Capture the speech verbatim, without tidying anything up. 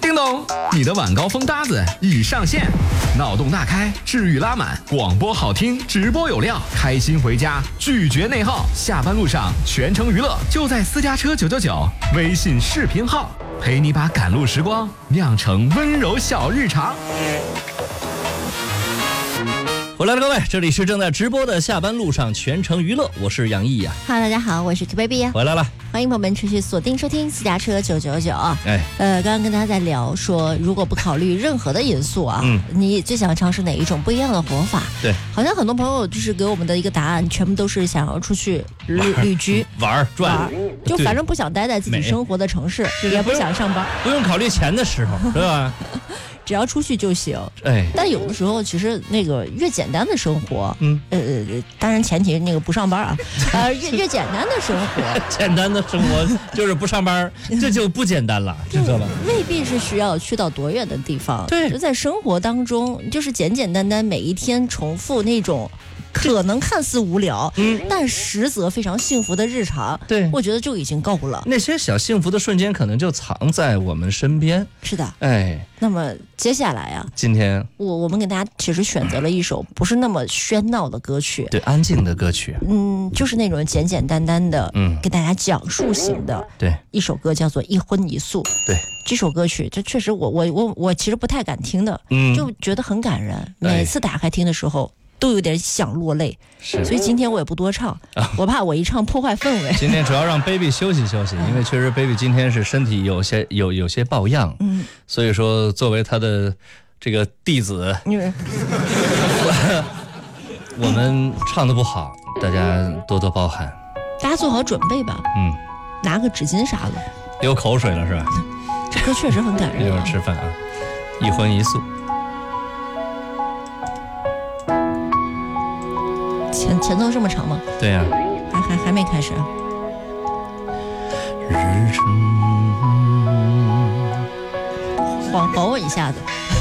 叮咚，你的晚高峰搭子已上线，脑洞大开，治愈拉满，广播好听，直播有料，开心回家，拒绝内耗，下班路上全程娱乐，就在私家车九九九微信视频号，陪你把赶路时光酿成温柔小日常。 回来了，各位，这里是正在直播的下班路上全程娱乐，我是杨毅呀。 哈喽，大家好，我是 Q baby 呀。 回来了， 欢迎朋友们持续锁定收听私家车九九九。 哎， 呃，刚刚跟大家在聊说，如果不考虑任何的因素啊，嗯，你最想尝试哪一种不一样的活法？ 对， 好像很多朋友就是给我们的一个答案，全部都是想要出去旅旅居、 玩转， 就反正不想待在自己生活的城市，也不想上班， 不用考虑钱的时候，是吧？ 只要出去就行。 哎， 但有的时候其实那个越简单的生活，嗯，呃，当然前提那个不上班啊，呃，越越简单的生活， 简单的生活就是不上班，这就不简单了，知道吧？ 未必是需要去到多远的地方， 对， 就在生活当中，就是简简单单每一天重复那种。可能看似无聊，嗯，但实则非常幸福的日常， 对， 我觉得就已经够了。 那些小幸福的瞬间，可能就藏在我们身边。 是的， 哎， 那么接下来啊， 今天我我们给大家其实选择了一首不是那么喧闹的歌曲， 对，安静的歌曲， 嗯，就是那种简简单单的，嗯，给大家讲述型的， 对， 一首歌叫做《一荤一素》， 对。 这首歌曲，这确实我我我我其实不太敢听的，嗯，就觉得很感人，每次打开听的时候。都有点想落泪， 是， 所以今天我也不多唱，啊、我怕我一唱破坏氛围。 今天主要让 baby 休息休息，因为确实 baby 今天是身体有些有有些抱恙，嗯，所以说作为他的这个弟子，嗯、我们唱的不好，大家多多包涵。 大家做好准备吧，嗯，拿个纸巾啥的。 流口水了是吧？ 这歌确实很感人、啊。 一会儿吃饭啊，一荤一素。 前前奏这么长吗？ 对呀、 啊，还还还没开始、啊。 日程， 缓缓我一下子。